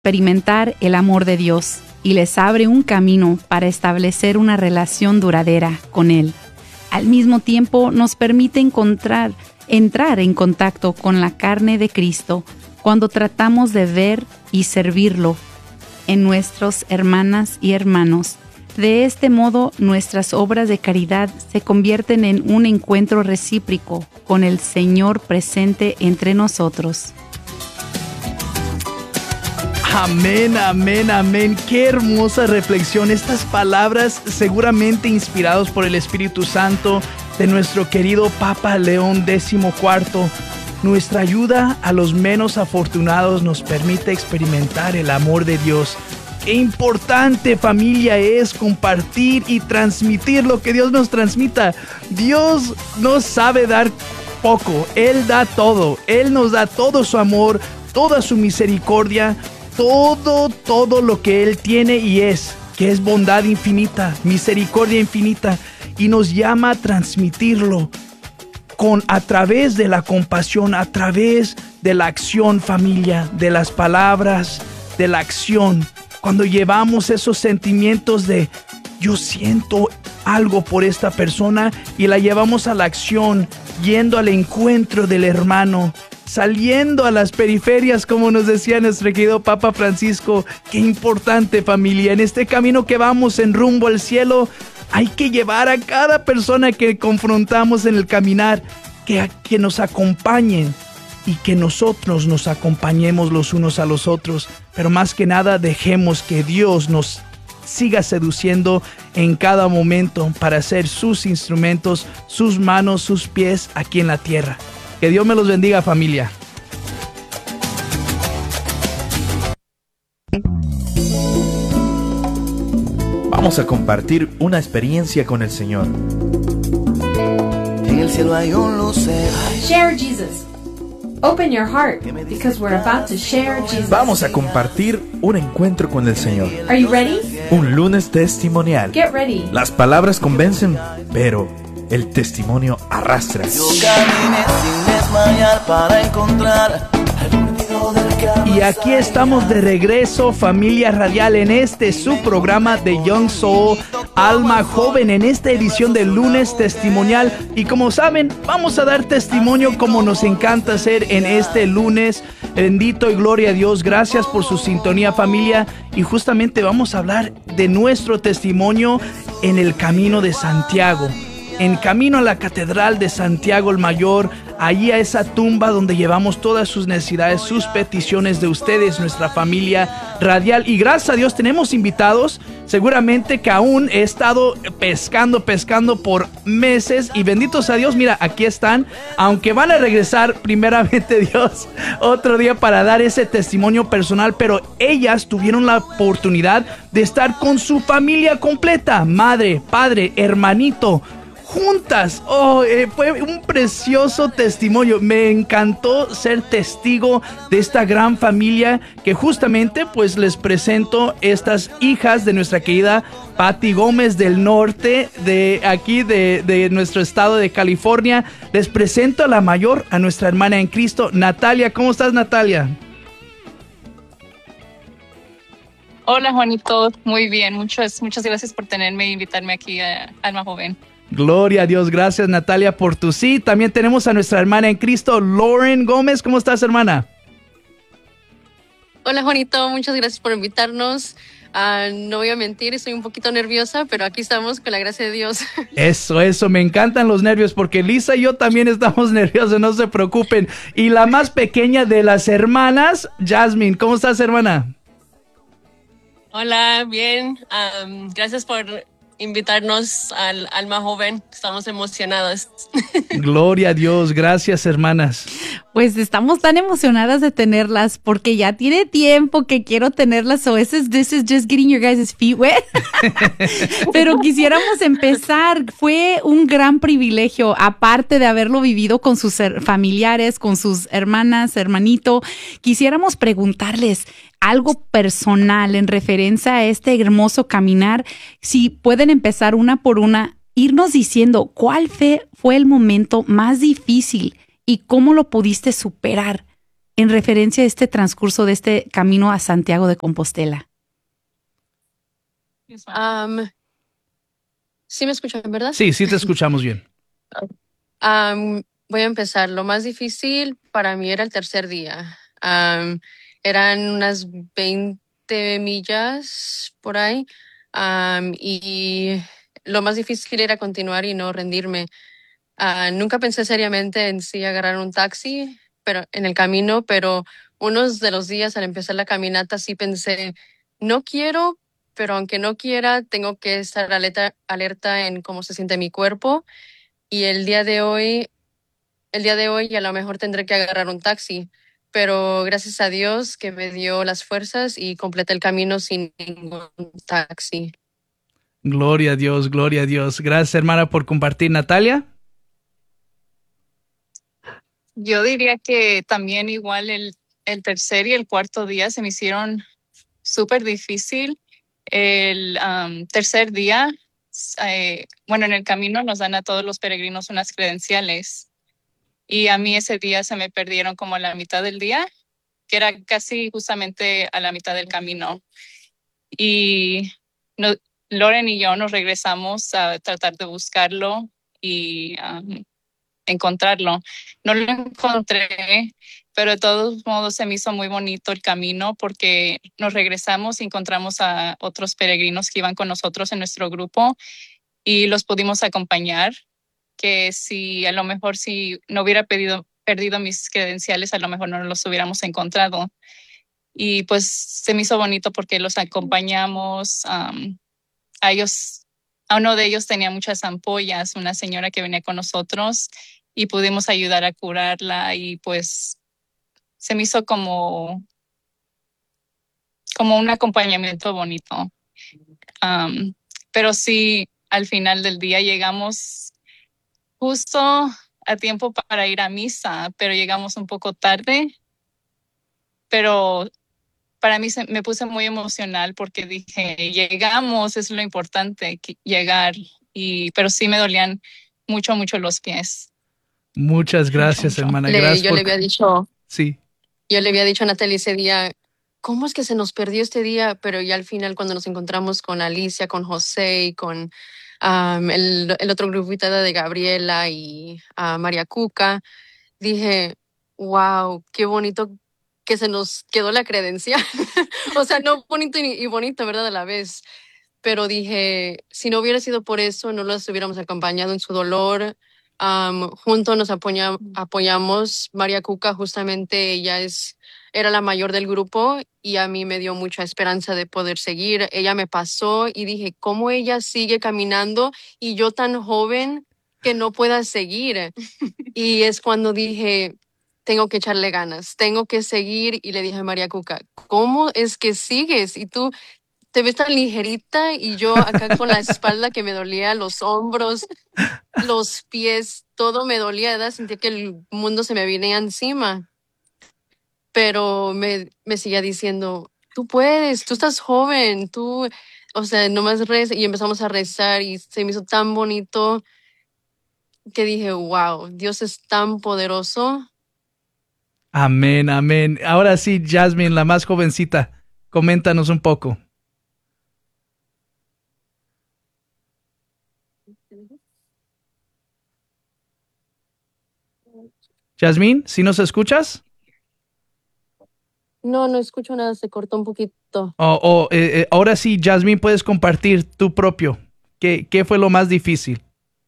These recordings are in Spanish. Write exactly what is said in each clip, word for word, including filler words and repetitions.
experimentar el amor de Dios y les abre un camino para establecer una relación duradera con Él. Al mismo tiempo, nos permite encontrar, entrar en contacto con la carne de Cristo cuando tratamos de ver y servirlo en nuestras hermanas y hermanos. De este modo, nuestras obras de caridad se convierten en un encuentro recíproco con el Señor presente entre nosotros. Amén, amén, amén. Qué hermosa reflexión. Estas palabras seguramente inspirados por el Espíritu Santo de nuestro querido Papa León catorce. Nuestra ayuda a los menos afortunados nos permite experimentar el amor de Dios. Qué importante, familia, es compartir y transmitir lo que Dios nos transmita. Dios no sabe dar poco. Él da todo. Él nos da todo su amor, toda su misericordia, todo, todo lo que Él tiene y es, que es bondad infinita, misericordia infinita, y nos llama a transmitirlo con, a través de la compasión, a través de la acción, familia, de las palabras, de la acción. Cuando llevamos esos sentimientos de yo siento algo por esta persona y la llevamos a la acción, yendo al encuentro del hermano, saliendo a las periferias, como nos decía nuestro querido Papa Francisco. Qué importante, familia, en este camino que vamos en rumbo al cielo, hay que llevar a cada persona que confrontamos en el caminar, que, que nos acompañen y que nosotros nos acompañemos los unos a los otros, pero más que nada dejemos que Dios nos siga seduciendo en cada momento para ser sus instrumentos, sus manos, sus pies aquí en la tierra. Que Dios me los bendiga, familia. Vamos a compartir una experiencia con el Señor. En el cielo hay un lucero. Share Jesus. Open your heart because we're about to share Jesus. Vamos a compartir un encuentro con el Señor. Are you ready? Un lunes testimonial. Get ready. Las palabras convencen, pero el testimonio arrastra. Yo caminé sin desmayar para encontrar al perdido del camino. Y aquí estamos de regreso, familia radial, en este su programa de Young Soul, Alma Joven, en esta edición del lunes testimonial. Y como saben, vamos a dar testimonio como nos encanta hacer en este lunes. Bendito y gloria a Dios. Gracias por su sintonía, familia. Y justamente vamos a hablar de nuestro testimonio en el camino de Santiago. En camino a la Catedral de Santiago el Mayor, allí a esa tumba donde llevamos todas sus necesidades, sus peticiones de ustedes, nuestra familia radial. Y gracias a Dios tenemos invitados, seguramente que aún he estado pescando, pescando por meses, y benditos a Dios, mira, aquí están, aunque van a regresar primeramente Dios otro día para dar ese testimonio personal, pero ellas tuvieron la oportunidad de estar con su familia completa, madre, padre, hermanito, juntas. Oh, eh, fue un precioso testimonio. Me encantó ser testigo de esta gran familia que justamente pues les presento estas hijas de nuestra querida Patti Gómez del norte, de aquí de, de nuestro estado de California. Les presento a la mayor, a nuestra hermana en Cristo, Natalia. ¿Cómo estás, Natalia? Hola, Juanito, muy bien, muchas, muchas gracias por tenerme e invitarme aquí a Alma Joven. Gloria a Dios, gracias, Natalia, por tu sí. También tenemos a nuestra hermana en Cristo, Lauren Gómez. ¿Cómo estás, hermana? Hola, Juanito, muchas gracias por invitarnos. Uh, no voy a mentir, estoy un poquito nerviosa, pero aquí estamos con la gracia de Dios. Eso, eso, me encantan los nervios, porque Lisa y yo también estamos nerviosos, no se preocupen. Y la más pequeña de las hermanas, Jasmine. ¿Cómo estás, hermana? Hola, bien. Um, gracias por invitarnos al Alma Joven. Estamos emocionados. Gloria a Dios. Gracias, hermanas. Pues estamos tan emocionadas de tenerlas porque ya tiene tiempo que quiero tenerlas. So this is, this is just getting your guys' feet wet. Pero quisiéramos empezar. Fue un gran privilegio, aparte de haberlo vivido con sus familiares, con sus hermanas, hermanito. Quisiéramos preguntarles algo personal en referencia a este hermoso caminar. Si pueden empezar una por una, irnos diciendo cuál fue, fue el momento más difícil y cómo lo pudiste superar en referencia a este transcurso de este camino a Santiago de Compostela? Um, sí me escuchan, ¿verdad? Sí, sí te escuchamos bien. Um, voy a empezar. Lo más difícil para mí era el tercer día. Um, eran unas veinte millas por ahí. Um, y lo más difícil era continuar y no rendirme. Uh, nunca pensé seriamente en sí agarrar un taxi, pero en el camino, pero unos de los días al empezar la caminata sí pensé, no quiero, pero aunque no quiera, tengo que estar alerta, alerta en cómo se siente mi cuerpo. Y el día de hoy, el día de hoy a lo mejor tendré que agarrar un taxi, pero gracias a Dios que me dio las fuerzas y completé el camino sin ningún taxi. Gloria a Dios, gloria a Dios. Gracias, hermana, por compartir. Natalia. Yo diría que también igual el, el tercer y el cuarto día se me hicieron súper difícil. El um, tercer día, eh, bueno, en el camino nos dan a todos los peregrinos unas credenciales y a mí ese día se me perdieron como a la mitad del día, que era casi justamente a la mitad del camino. Y no, Loren y yo nos regresamos a tratar de buscarlo y um, encontrarlo. No lo encontré, pero de todos modos se me hizo muy bonito el camino porque nos regresamos y encontramos a otros peregrinos que iban con nosotros en nuestro grupo y los pudimos acompañar, que si a lo mejor si no hubiera pedido, perdido mis credenciales, a lo mejor no los hubiéramos encontrado. Y pues se me hizo bonito porque los acompañamos. Um, a ellos, a uno de ellos tenía muchas ampollas, una señora que venía con nosotros y pudimos ayudar a curarla y pues se me hizo como, como un acompañamiento bonito. Um, pero sí, al final del día llegamos justo a tiempo para ir a misa, pero llegamos un poco tarde. Pero para mí se, me puse muy emocional porque dije, llegamos, es lo importante, que, llegar. Y, pero sí me dolían mucho, mucho los pies. Muchas gracias, mucho, mucho. hermana. Le, Gracias yo por... le había dicho, Sí. yo le había dicho a Natalia ese día, ¿cómo es que se nos perdió este día? Pero ya al final cuando nos encontramos con Alicia, con José y con um, el, el otro grupito de Gabriela y uh, María Cuca, dije, wow, qué bonito que se nos quedó la credencial. O sea, no bonito y, y bonito, ¿verdad? A la vez. Pero dije, si no hubiera sido por eso, no los hubiéramos acompañado en su dolor. Um, juntos nos apoya, apoyamos. María Cuca, justamente ella es, era la mayor del grupo y a mí me dio mucha esperanza de poder seguir. Ella me pasó y dije, ¿cómo ella sigue caminando y yo tan joven que no pueda seguir? Y es cuando dije, tengo que echarle ganas, tengo que seguir. Y le dije a María Cuca, ¿cómo es que sigues? Y tú te ves tan ligerita y yo acá con la espalda que me dolía, los hombros, los pies, todo me dolía, ¿verdad? Sentía que el mundo se me venía encima. Pero me, me seguía diciendo, tú puedes, tú estás joven, tú, o sea, nomás reza. Y empezamos a rezar y se me hizo tan bonito que dije, wow, Dios es tan poderoso. Amén, amén. Ahora sí, Jasmine, la más jovencita, coméntanos un poco. Jasmine, ¿sí nos escuchas? No, no escucho nada, se cortó un poquito. Oh, oh, eh, eh, ahora sí, Jasmine, puedes compartir tu propio. ¿Qué, qué fue lo más difícil?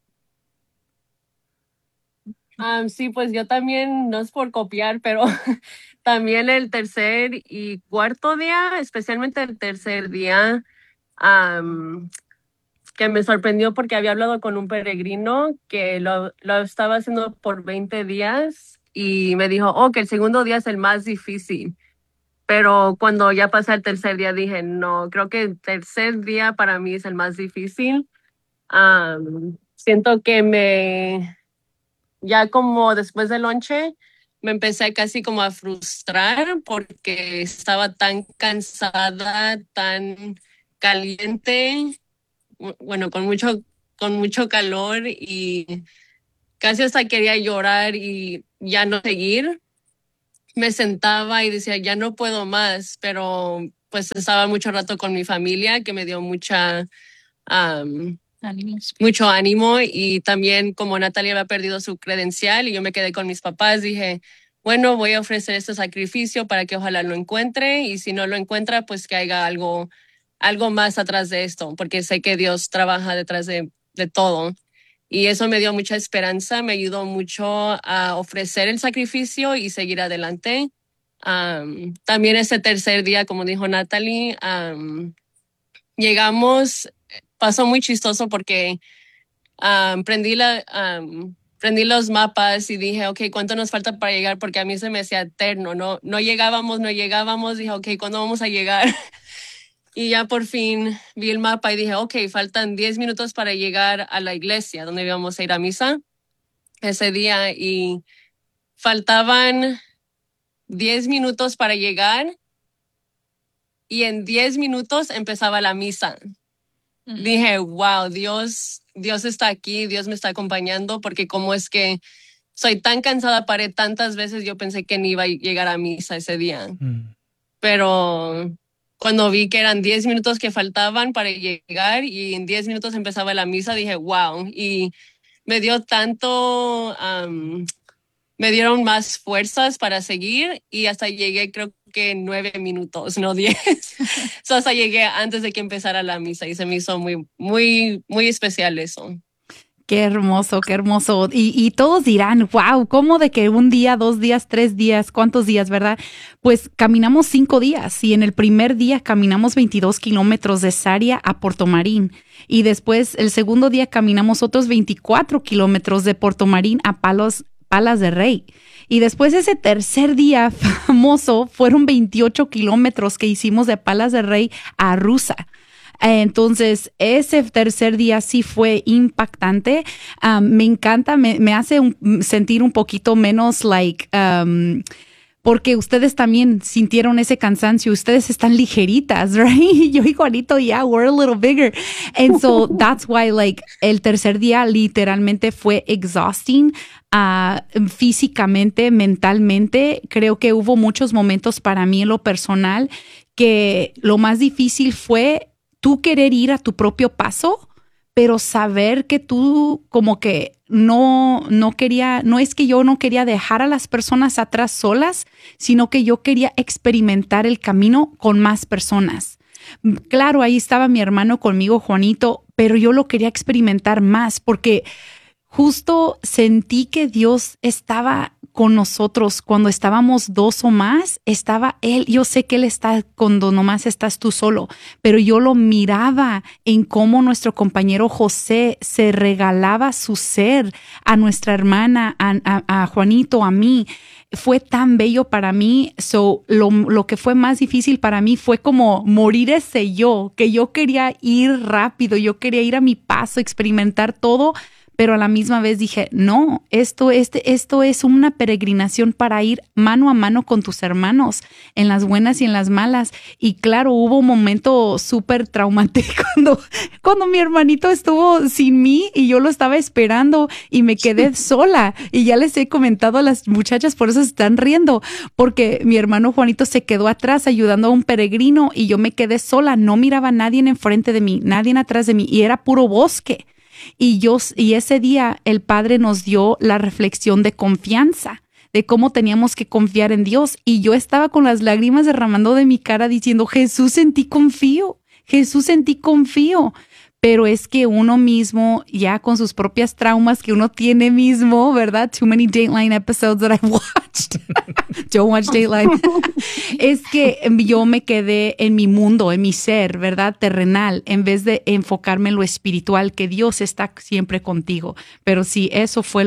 Um, sí, pues yo también, no es por copiar, pero también el tercer y cuarto día, especialmente el tercer día, um, que me sorprendió porque había hablado con un peregrino que lo, lo estaba haciendo por veinte días y me dijo, oh, que el segundo día es el más difícil. Pero cuando ya pasé el tercer día dije, no, creo que el tercer día para mí es el más difícil. Um, siento que me, ya como después del lonche, me empecé casi como a frustrar porque estaba tan cansada, tan caliente, bueno, con mucho, con mucho calor y casi hasta quería llorar y ya no seguir. me sentaba y decía, ya no puedo más, pero pues estaba mucho rato con mi familia, que me dio mucha, um, mucho ánimo, y también como Natalia había perdido su credencial y yo me quedé con mis papás, dije, bueno, voy a ofrecer este sacrificio para que ojalá lo encuentre, y si no lo encuentra, pues que haya algo, algo más atrás de esto, porque sé que Dios trabaja detrás de, de todo. Y eso me dio mucha esperanza, me ayudó mucho a ofrecer el sacrificio y seguir adelante. Um, también ese tercer día, como dijo Natalie, um, llegamos, pasó muy chistoso porque um, prendí, la, um, prendí los mapas y dije, ok, ¿cuánto nos falta para llegar? Porque a mí se me hacía eterno, no, no llegábamos, no llegábamos, dije, ok, ¿cuándo vamos a llegar? Y ya por fin vi el mapa y dije, ok, faltan diez minutos para llegar a la iglesia donde íbamos a ir a misa ese día, y faltaban diez minutos para llegar y en diez minutos empezaba la misa. Uh-huh. Dije, wow, Dios, Dios está aquí, Dios me está acompañando, porque como es que soy tan cansada, paré tantas veces, yo pensé que ni iba a llegar a misa ese día. Uh-huh. Pero cuando vi que eran diez minutos que faltaban para llegar y en diez minutos empezaba la misa, dije, wow. Y me dio tanto, um, me dieron más fuerzas para seguir, y hasta llegué creo que nueve minutos, no diez. So, hasta llegué antes de que empezara la misa y se me hizo muy, muy, muy especial eso. Qué hermoso, qué hermoso. Y, y todos dirán, wow, ¿cómo de que un día, dos días, tres días, cuántos días, verdad? Pues caminamos cinco días y en el primer día caminamos veintidós kilómetros de Sarria a Portomarín. Y después el segundo día caminamos otros veinticuatro kilómetros de Portomarín a Palos, Palas de Rey. Y después ese tercer día famoso fueron veintiocho kilómetros que hicimos de Palas de Rey a Arousa. Entonces, ese tercer día sí fue impactante. Um, me encanta, me, me hace un, sentir un poquito menos like... Um, porque ustedes también sintieron ese cansancio. Ustedes están ligeritas, right? Yo y Juanito, yeah, we're a little bigger. And so that's why, like, el tercer día literalmente fue exhausting. Uh, físicamente, mentalmente. Creo que hubo muchos momentos para mí en lo personal que lo más difícil fue tú querer ir a tu propio paso, pero saber que tú como que no, no quería, no es que yo no quería dejar a las personas atrás solas, sino que yo quería experimentar el camino con más personas. Claro, ahí estaba mi hermano conmigo, Juanito, pero yo lo quería experimentar más porque justo sentí que Dios estaba con nosotros cuando estábamos dos o más, estaba Él. Yo sé que Él está cuando nomás estás tú solo, pero yo lo miraba en cómo nuestro compañero José se regalaba su ser a nuestra hermana, a, a, a Juanito, a mí. Fue tan bello para mí. So, lo, lo que fue más difícil para mí fue como morir ese yo, que yo quería ir rápido, yo quería ir a mi paso, experimentar todo. Pero a la misma vez dije, no, esto, este, esto es una peregrinación para ir mano a mano con tus hermanos, en las buenas y en las malas. Y claro, hubo un momento súper traumático cuando, cuando mi hermanito estuvo sin mí y yo lo estaba esperando y me quedé sola. Y ya les he comentado a las muchachas, por eso se están riendo, porque mi hermano Juanito se quedó atrás ayudando a un peregrino y yo me quedé sola. No miraba a nadie enfrente de mí, nadie atrás de mí y era puro bosque. Y yo, y ese día el Padre nos dio la reflexión de confianza, de cómo teníamos que confiar en Dios. Y yo estaba con las lágrimas derramando de mi cara diciendo, Jesús, en ti confío, Jesús, en ti confío. Pero es que uno mismo, ya con sus propias traumas que uno tiene mismo, ¿verdad? Too many Dateline episodes that I've watched. Don't watch Dateline. Es que yo me quedé en mi mundo, en mi ser, ¿verdad? Terrenal, en vez de enfocarme en lo espiritual, que Dios está siempre contigo. Pero sí, eso fue